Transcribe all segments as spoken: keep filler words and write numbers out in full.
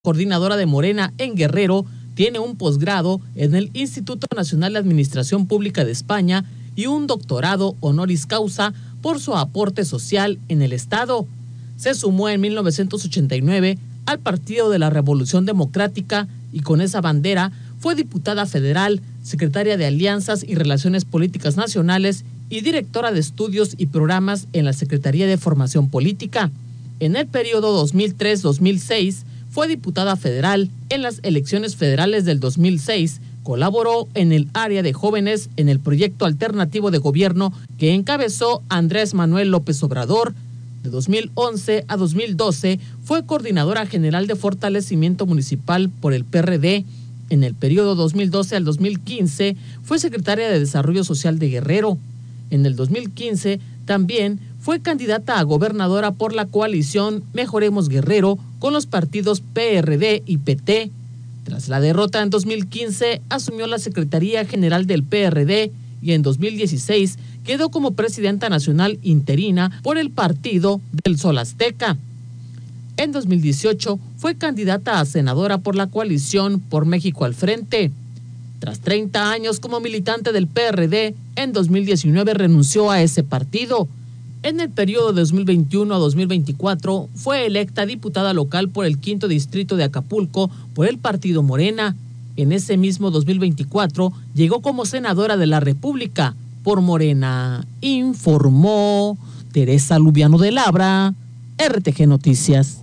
coordinadora de Morena en Guerrero, tiene un posgrado en el Instituto Nacional de Administración Pública de España y un doctorado honoris causa por su aporte social en el Estado. Se sumó en mil novecientos ochenta y nueve al Partido de la Revolución Democrática y con esa bandera fue diputada federal, secretaria de Alianzas y Relaciones Políticas Nacionales y directora de Estudios y Programas en la Secretaría de Formación Política. En el periodo dos mil tres a dos mil seis fue diputada federal. En las elecciones federales del dos mil seis colaboró en el área de jóvenes en el proyecto alternativo de gobierno que encabezó Andrés Manuel López Obrador. De dos mil once a dos mil doce fue coordinadora general de fortalecimiento municipal por el P R D. En el periodo dos mil doce al dos mil quince fue secretaria de Desarrollo Social de Guerrero. En el dos mil quince también fue candidata a gobernadora por la coalición Mejoremos Guerrero con los partidos P R D y P T. Tras la derrota en dos mil quince, asumió la Secretaría General del P R D y en dos mil dieciséis quedó como presidenta nacional interina por el Partido del Sol Azteca. En dos mil dieciocho fue candidata a senadora por la coalición Por México al Frente. Tras treinta años como militante del P R D, en dos mil diecinueve renunció a ese partido. En el periodo de dos mil veintiuno a dos mil veinticuatro fue electa diputada local por el quinto distrito de Acapulco por el partido Morena. En ese mismo dos mil veinticuatro llegó como senadora de la República por Morena, informó Teresa Lubiano de Labra, R T G Noticias.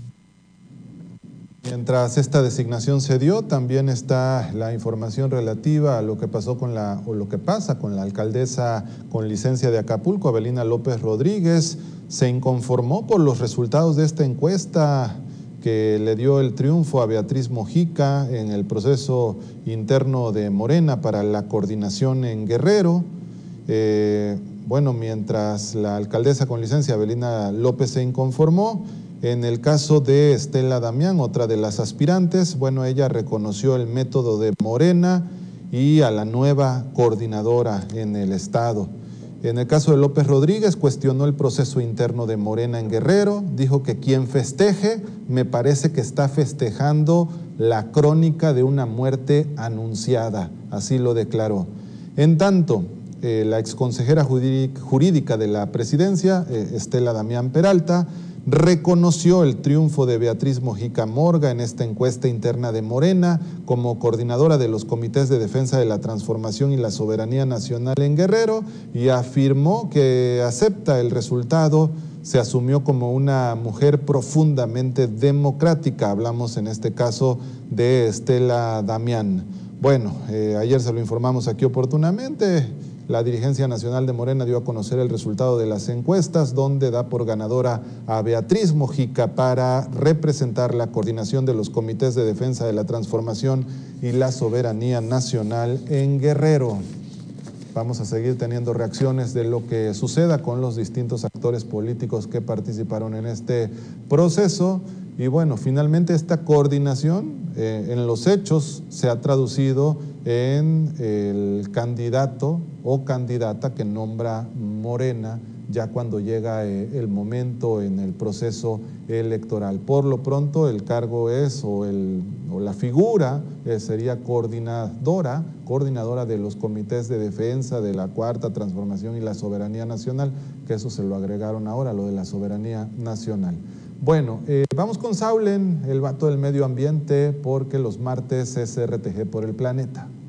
Mientras esta designación se dio, también está la información relativa a lo que pasó con la, o lo que pasa con la alcaldesa con licencia de Acapulco, Avelina López Rodríguez. Se inconformó por los resultados de esta encuesta que le dio el triunfo a Beatriz Mojica en el proceso interno de Morena para la coordinación en Guerrero. Eh, bueno, mientras la alcaldesa con licencia, Avelina López, se inconformó, en el caso de Estela Damián, otra de las aspirantes, bueno, ella reconoció el método de Morena y a la nueva coordinadora en el estado. En el caso de López Rodríguez, cuestionó el proceso interno de Morena en Guerrero, dijo que quien festeje, me parece que está festejando la crónica de una muerte anunciada, así lo declaró. En tanto, eh, la exconsejera jurídica de la presidencia, eh, Estela Damián Peralta, reconoció el triunfo de Beatriz Mojica Morga en esta encuesta interna de Morena como coordinadora de los comités de defensa de la transformación y la soberanía nacional en Guerrero y afirmó que acepta el resultado. Se asumió como una mujer profundamente democrática, hablamos en este caso de Estela Damián. Bueno, eh, ayer se lo informamos aquí oportunamente. La dirigencia nacional de Morena dio a conocer el resultado de las encuestas, donde da por ganadora a Beatriz Mojica para representar la coordinación de los comités de defensa de la transformación y la soberanía nacional en Guerrero. Vamos a seguir teniendo reacciones de lo que suceda con los distintos actores políticos que participaron en este proceso. Y bueno, finalmente esta coordinación eh, en los hechos se ha traducido en el candidato o candidata que nombra Morena ya cuando llega eh, el momento en el proceso electoral. Por lo pronto el cargo es, o, el, o la figura eh, sería coordinadora, coordinadora de los comités de defensa de la Cuarta Transformación y la Soberanía Nacional, que eso se lo agregaron ahora, lo de la soberanía nacional. Bueno, eh, vamos con Saulen, el vato del medio ambiente, porque los martes es R T G por el planeta.